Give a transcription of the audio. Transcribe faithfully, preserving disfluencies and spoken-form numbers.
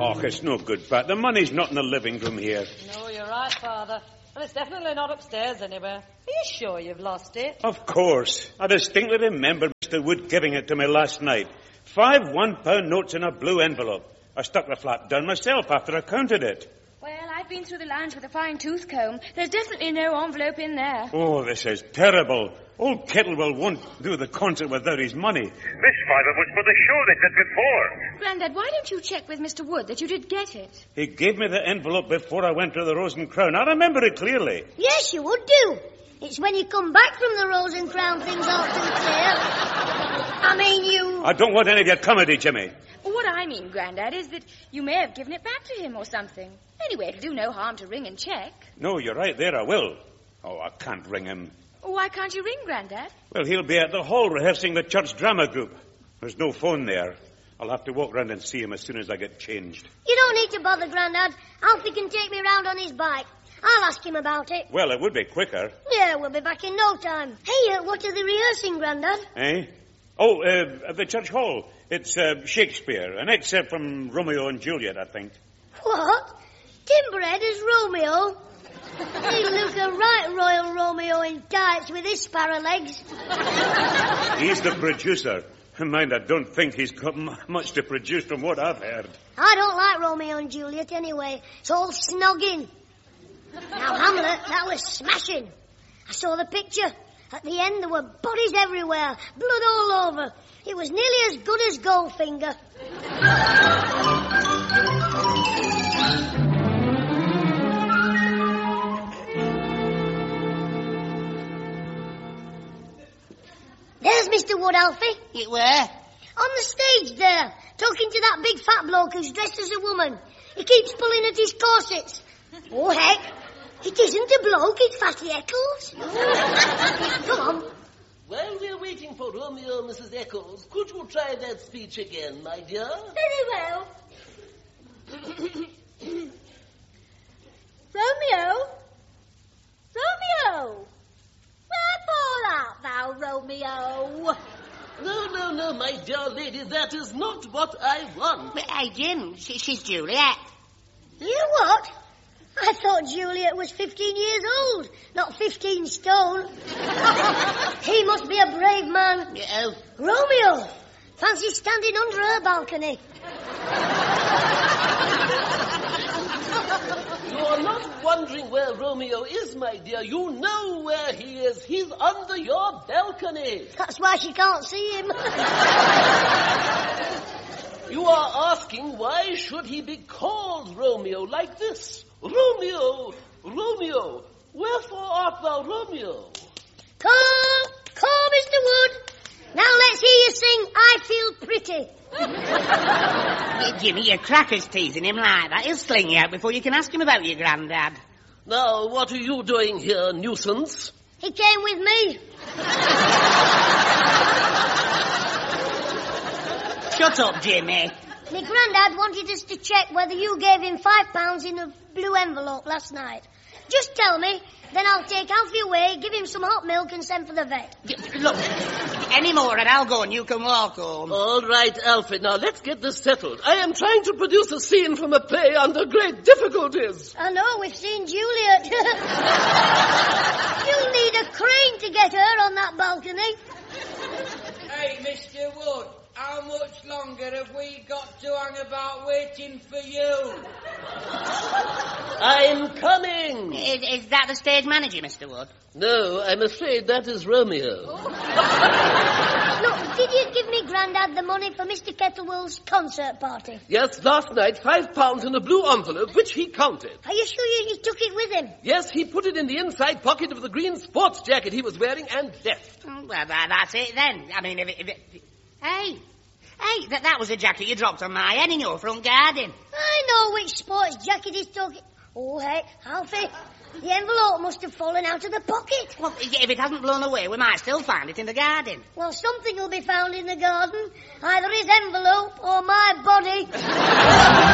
Oh, it's no good, Pat. The money's not in the living room here. No, you're right, Father. Well, it's definitely not upstairs anywhere. Are you sure you've lost it? Of course. I distinctly remember Mister Wood giving it to me last night. Five one-pound notes in a blue envelope. I stuck the flap down myself after I counted it. Well, I've been through the lounge with a fine-tooth comb. There's definitely no envelope in there. Oh, this is terrible. Old Kettlewell won't do the concert without his money. This fiver was for the show they did before. Grandad, why don't you check with Mister Wood that you did get it? He gave me the envelope before I went to the Rose and Crown. I remember it clearly. Yes, you would do. It's when you come back from the Rose and Crown things often clear. I mean, you... I don't want any of your comedy, Jimmy. Well, what I mean, Grandad, is that you may have given it back to him or something. Anyway, it'll do no harm to ring and check. No, you're right there, I will. Oh, I can't ring him. Why can't you ring, Grandad? Well, he'll be at the hall rehearsing the church drama group. There's no phone there. I'll have to walk round and see him as soon as I get changed. You don't need to bother, Grandad. Alfie can take me round on his bike. I'll ask him about it. Well, it would be quicker. Yeah, we'll be back in no time. Hey, uh, what are they rehearsing, Grandad? Eh? Oh, uh, at the church hall. It's uh, Shakespeare, an excerpt from Romeo and Juliet, I think. What? Timberhead as Romeo? He'll look a right Royal Romeo in tights with his paralegs. He's the producer. Mind, I don't think he's got m- much to produce from what I've heard. I don't like Romeo and Juliet anyway. It's all snogging. Now, Hamlet, that was smashing. I saw the picture. At the end, there were bodies everywhere, blood all over. It was nearly as good as Goldfinger. There's Mister Wood, Alfie. You were? On the stage there, talking to that big fat bloke who's dressed as a woman. He keeps pulling at his corsets. Oh, heck. It isn't a bloke, it's Fatty Eccles. Come on. While we're waiting for Romeo, Missus Eccles, could you try that speech again, my dear? Very well. Romeo? Romeo? Wherefore art thou, Romeo? No, no, no, my dear lady, that is not what I want. But, hey, Jim, she, she's Juliet. You what? I thought Juliet was fifteen years old, not fifteen stone. He must be a brave man. Yeah. Romeo, fancy standing under her balcony. You're not wondering where Romeo is, my dear. You know where he is. He's under your balcony. That's why she can't see him. You are asking why should he be called Romeo like this? Romeo, Romeo, wherefore art thou Romeo? Come, come, Mister Wood. Now let's hear you sing I Feel Pretty. Hey, Jimmy, your cracker's teasing him like that. He'll sling you out before you can ask him about your granddad. Now, what are you doing here, nuisance? He came with me. Shut up, Jimmy. My granddad wanted us to check whether you gave him five pounds in a blue envelope last night. Just tell me, then I'll take Alfie away, give him some hot milk and send for the vet. Look, any more and I'll go and you can walk home. All right, Alfie, now let's get this settled. I am trying to produce a scene from a play under great difficulties. I know, we've seen Juliet. You'll need a crane to get her on that balcony. Hey, Mister Wood, how much longer have we got to hang about waiting for you? I'm coming. Is, is that the stage manager, Mister Wood? No, I'm afraid that is Romeo. Look, did you give me Grandad the money for Mister Kettlewell's concert party? Yes, last night, five pounds in a blue envelope, which he counted. Are you sure you, he took it with him? Yes, he put it in the inside pocket of the green sports jacket he was wearing and left. Well, that, that's it then. I mean, if it... If it hey, hey, that, that was a jacket you dropped on my head in your front garden. I know which sports jacket he's talking... Oh, heck, Alfie, the envelope must have fallen out of the pocket. Well, if it hasn't blown away, we might still find it in the garden. Well, something will be found in the garden. Either his envelope or my body.